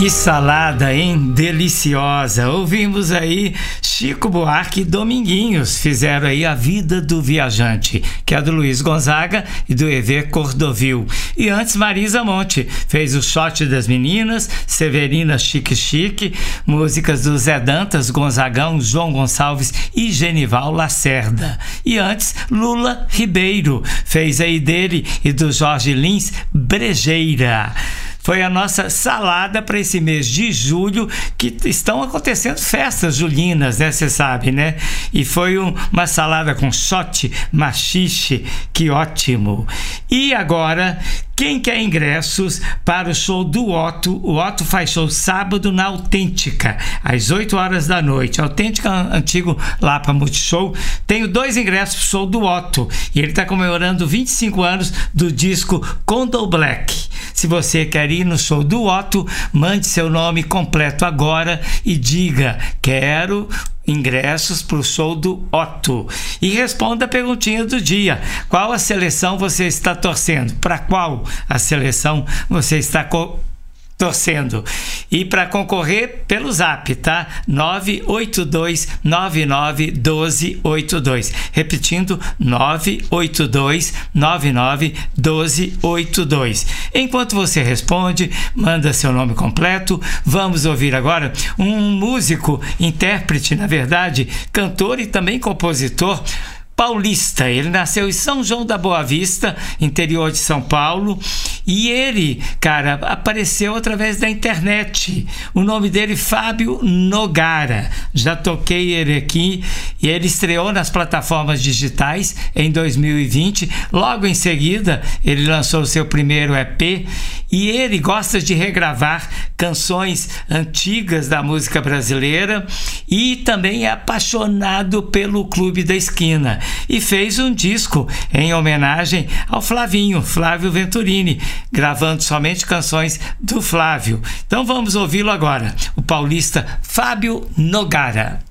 Que salada, hein? Deliciosa. Ouvimos aí Chico Buarque e Dominguinhos, fizeram aí A Vida do Viajante, que é do Luiz Gonzaga e do Hervé Cordovil. E antes Marisa Monte fez o Shot das Meninas, Severina Chique Chique, músicas do Zé Dantas, Gonzagão, João Gonçalves e Genival Lacerda. E antes Lula Ribeiro fez aí dele e do Jorge Lins, Brejeira. Foi a nossa salada para esse mês de julho, que estão acontecendo festas julinas, né? Você sabe, né? E foi uma salada com shot, machixe, que ótimo. E agora, quem quer ingressos para o show do Otto? O Otto faz show sábado na Autêntica, às 8 horas da noite. Autêntica, antigo Lapa Multishow. Tenho 2 ingressos para o show do Otto. E ele está comemorando 25 anos do disco Condor Black. Se você quer ir no show do Otto, mande seu nome completo agora e diga: quero ingressos para o show do Otto. E responda a perguntinha do dia: qual a seleção você está torcendo? Para qual a seleção você está torcendo? E para concorrer pelo Zap, tá? 982991282. Repetindo, 982991282. Enquanto você responde, manda seu nome completo. Vamos ouvir agora um músico, intérprete, na verdade, cantor e também compositor paulista. Ele nasceu em São João da Boa Vista, interior de São Paulo, e ele, cara, apareceu através da internet. O nome dele, Fábio Nogara. Já toquei ele aqui e ele estreou nas plataformas digitais em 2020. Logo em seguida, ele lançou o seu primeiro EP e ele gosta de regravar canções antigas da música brasileira e também é apaixonado pelo Clube da Esquina. E fez um disco em homenagem ao Flávio Venturini, gravando somente canções do Flávio. Então vamos ouvi-lo agora, o paulista Fábio Nogara.